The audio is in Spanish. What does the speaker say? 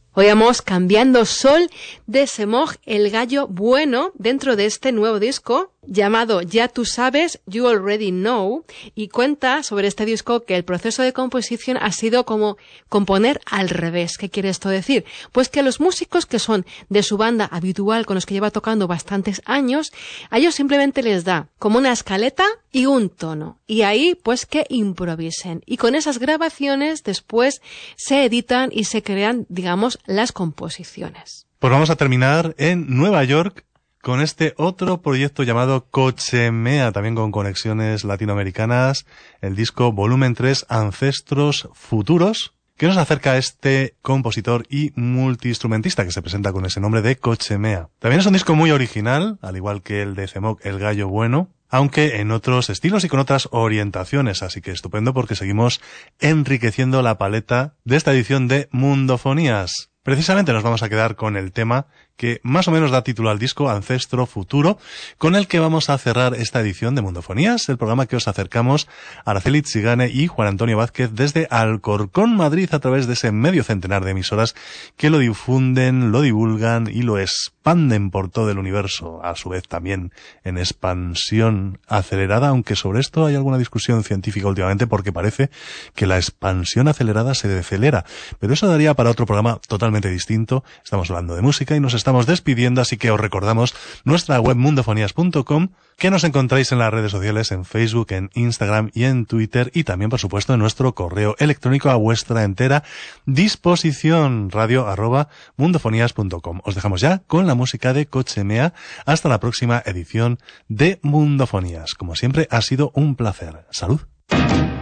Oíamos Cambiando Sol de Semoj, el gallo bueno, dentro de este nuevo disco llamado Ya tú sabes, You Already Know, y cuenta sobre este disco que el proceso de composición ha sido como componer al revés. ¿Qué quiere esto decir? Pues que los músicos que son de su banda habitual, con los que lleva tocando bastantes años, a ellos simplemente les da como una escaleta y un tono, y ahí pues que improvisen, y con esas grabaciones después se editan y se crean, digamos, las composiciones. Pues vamos a terminar en Nueva York con este otro proyecto llamado Cochemea, también con conexiones latinoamericanas, el disco Volumen 3, Ancestros Futuros, que nos acerca a este compositor y multiinstrumentista que se presenta con ese nombre de Cochemea. También es un disco muy original, al igual que el de Semoj, el gallo bueno, aunque en otros estilos y con otras orientaciones, así que estupendo porque seguimos enriqueciendo la paleta de esta edición de Mundofonías. Precisamente nos vamos a quedar con el tema que más o menos da título al disco, Ancestro Futuro, con el que vamos a cerrar esta edición de Mundofonías, el programa que os acercamos Araceli Tzigane y Juan Antonio Vázquez desde Alcorcón, Madrid, a través de ese medio centenar de emisoras que lo difunden, lo divulgan y lo expanden por todo el universo, a su vez también en expansión acelerada, aunque sobre esto hay alguna discusión científica últimamente porque parece que la expansión acelerada se decelera, pero eso daría para otro programa totalmente distinto. Estamos hablando de música y nos estamos despidiendo, así que os recordamos nuestra web mundofonías.com, que nos encontráis en las redes sociales, en Facebook, en Instagram y en Twitter, y también, por supuesto, en nuestro correo electrónico a vuestra entera disposición, radio@mundofonías.com. Os dejamos ya con la música de Cochemea. Hasta la próxima edición de Mundofonías. Como siempre, ha sido un placer. ¡Salud!